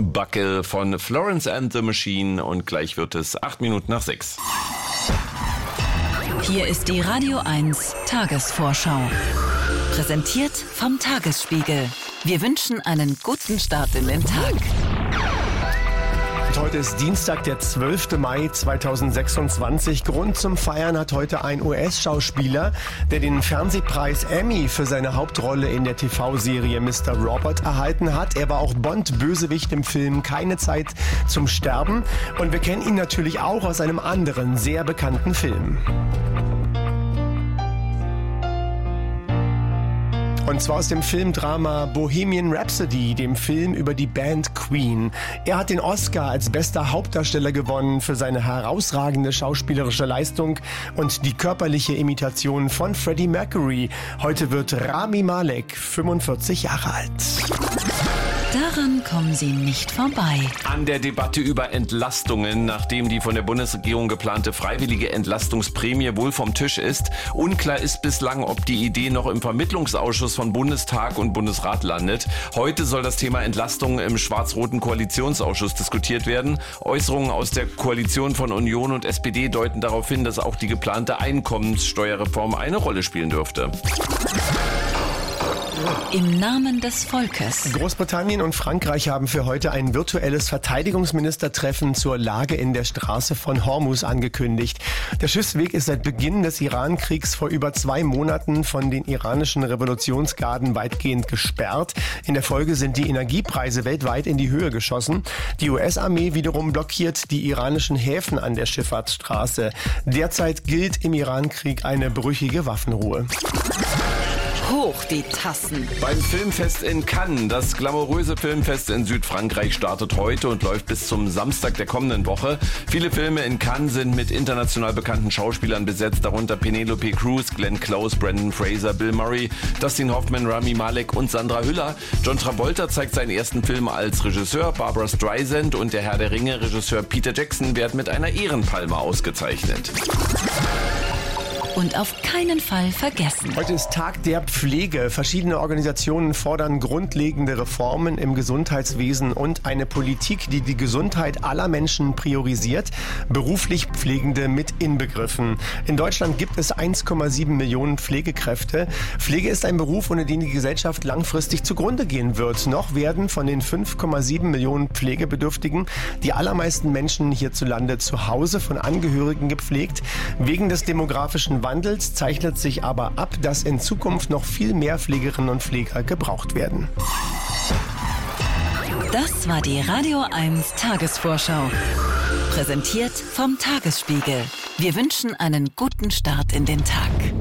Buckle von Florence and the Machine und gleich wird es 8:08. Hier ist die Radio 1 Tagesvorschau. Präsentiert vom Tagesspiegel. Wir wünschen einen guten Start in den Tag. Heute ist Dienstag, der 12. Mai 2026. Grund zum Feiern hat heute ein US-Schauspieler, der den Fernsehpreis Emmy für seine Hauptrolle in der TV-Serie Mr. Robot erhalten hat. Er war auch Bond-Bösewicht im Film Keine Zeit zum Sterben. Und wir kennen ihn natürlich auch aus einem anderen, sehr bekannten Film. Und zwar aus dem Filmdrama Bohemian Rhapsody, dem Film über die Band Queen. Er hat den Oscar als bester Hauptdarsteller gewonnen für seine herausragende schauspielerische Leistung und die körperliche Imitation von Freddie Mercury. Heute wird Rami Malek 45 Jahre alt. Daran kommen Sie nicht vorbei. An der Debatte über Entlastungen, nachdem die von der Bundesregierung geplante freiwillige Entlastungsprämie wohl vom Tisch ist. Unklar ist bislang, ob die Idee noch im Vermittlungsausschuss von Bundestag und Bundesrat landet. Heute soll das Thema Entlastungen im schwarz-roten Koalitionsausschuss diskutiert werden. Äußerungen aus der Koalition von Union und SPD deuten darauf hin, dass auch die geplante Einkommenssteuerreform eine Rolle spielen dürfte. Im Namen des Volkes. Großbritannien und Frankreich haben für heute ein virtuelles Verteidigungsministertreffen zur Lage in der Straße von Hormuz angekündigt. Der Schiffsweg ist seit Beginn des Iran-Kriegs vor über 2 Monaten von den iranischen Revolutionsgarden weitgehend gesperrt. In der Folge sind die Energiepreise weltweit in die Höhe geschossen. Die US-Armee wiederum blockiert die iranischen Häfen an der Schifffahrtsstraße. Derzeit gilt im Iran-Krieg eine brüchige Waffenruhe. Hoch die Tassen. Beim Filmfest in Cannes. Das glamouröse Filmfest in Südfrankreich startet heute und läuft bis zum Samstag der kommenden Woche. Viele Filme in Cannes sind mit international bekannten Schauspielern besetzt, darunter Penelope Cruz, Glenn Close, Brendan Fraser, Bill Murray, Dustin Hoffman, Rami Malek und Sandra Hüller. John Travolta zeigt seinen ersten Film als Regisseur. Barbra Streisand und der Herr der Ringe Regisseur Peter Jackson werden mit einer Ehrenpalme ausgezeichnet. Und auf keinen Fall vergessen. Heute ist Tag der Pflege. Verschiedene Organisationen fordern grundlegende Reformen im Gesundheitswesen und eine Politik, die die Gesundheit aller Menschen priorisiert, beruflich Pflegende mit inbegriffen. In Deutschland gibt es 1,7 Millionen Pflegekräfte. Pflege ist ein Beruf, ohne den die Gesellschaft langfristig zugrunde gehen wird. Noch werden von den 5,7 Millionen Pflegebedürftigen die allermeisten Menschen hierzulande zu Hause von Angehörigen gepflegt. Wegen des demografischen Wandels zeichnet sich aber ab, dass in Zukunft noch viel mehr Pflegerinnen und Pfleger gebraucht werden. Das war die Radio 1 Tagesvorschau. Präsentiert vom Tagesspiegel. Wir wünschen einen guten Start in den Tag.